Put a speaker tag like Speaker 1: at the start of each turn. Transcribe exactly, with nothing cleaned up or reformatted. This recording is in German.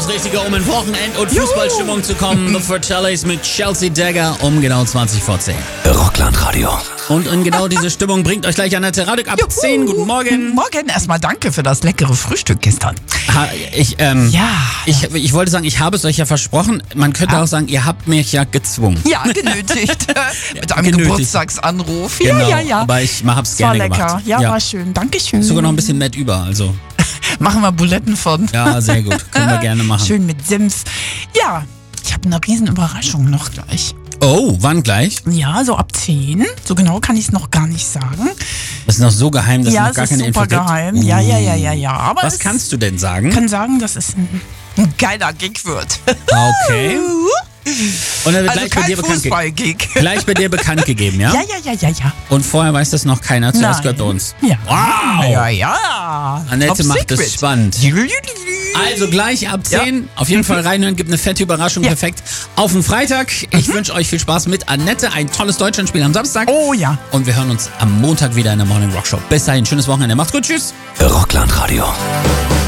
Speaker 1: Richtige, um in Wochenend- und Fußballstimmung zu kommen. The Fratellis mit Chelsea Dagger um genau zwanzig vor zehn.
Speaker 2: Rockland-Radio.
Speaker 1: Und in genau diese Stimmung bringt euch gleich Annette Radig ab
Speaker 3: Juhu.
Speaker 1: zehn. Guten Morgen.
Speaker 3: Morgen. Erstmal danke für das leckere Frühstück gestern.
Speaker 1: Ha, ich, ähm,
Speaker 3: Ja.
Speaker 1: ich, ich wollte sagen, ich habe es euch ja versprochen. Man könnte
Speaker 3: Ja.
Speaker 1: auch sagen, ihr habt mich ja gezwungen.
Speaker 3: Ja, genötigt. Mit einem
Speaker 1: genötigt.
Speaker 3: Geburtstagsanruf.
Speaker 1: Genau,
Speaker 3: Ja, ja, ja.
Speaker 1: aber ich hab's
Speaker 3: war
Speaker 1: gerne
Speaker 3: lecker.
Speaker 1: gemacht.
Speaker 3: Ja, war schön. Dankeschön.
Speaker 1: Sogar noch ein bisschen Met über, also.
Speaker 3: Machen wir Buletten von.
Speaker 1: Ja, sehr gut. Können wir gerne machen.
Speaker 3: Schön mit Senf. Ja, ich habe eine riesen Überraschung noch gleich.
Speaker 1: Oh, wann gleich?
Speaker 3: Ja, so ab zehn. So genau kann ich es noch gar nicht sagen.
Speaker 1: Das ist noch so geheim, dass
Speaker 3: ja,
Speaker 1: es noch
Speaker 3: es
Speaker 1: gar
Speaker 3: ist
Speaker 1: keine Info
Speaker 3: super
Speaker 1: gibt.
Speaker 3: geheim. Ja, ja, ja, ja, ja. Aber
Speaker 1: Was
Speaker 3: es
Speaker 1: kannst du denn sagen?
Speaker 3: kann sagen, dass es ein, ein geiler Gig wird.
Speaker 1: Okay. Und dann wird
Speaker 3: Also
Speaker 1: gleich, bei
Speaker 3: kein
Speaker 1: dir bekannt ge-
Speaker 3: Fußball-Gig.
Speaker 1: gleich bei dir bekannt gegeben, ja?
Speaker 3: Ja, ja, ja, ja, ja.
Speaker 1: Und vorher weiß das noch keiner. Zuerst
Speaker 3: Nein.
Speaker 1: gehört uns.
Speaker 3: Ja.
Speaker 1: Wow.
Speaker 3: Ja, ja.
Speaker 1: Annette
Speaker 3: Top
Speaker 1: macht
Speaker 3: Secret.
Speaker 1: es spannend. Also gleich ab zehn. Auf jeden Fall reinhören, gibt eine fette Überraschung.
Speaker 3: Ja.
Speaker 1: Perfekt. Auf den Freitag. Ich wünsche euch viel Spaß mit Annette. Ein tolles Deutschlandspiel am Samstag.
Speaker 3: Oh ja.
Speaker 1: Und wir hören uns am Montag wieder in der Morning Rock Show. Bis dahin, schönes Wochenende. Macht's gut. Tschüss.
Speaker 2: Rockland-Radio.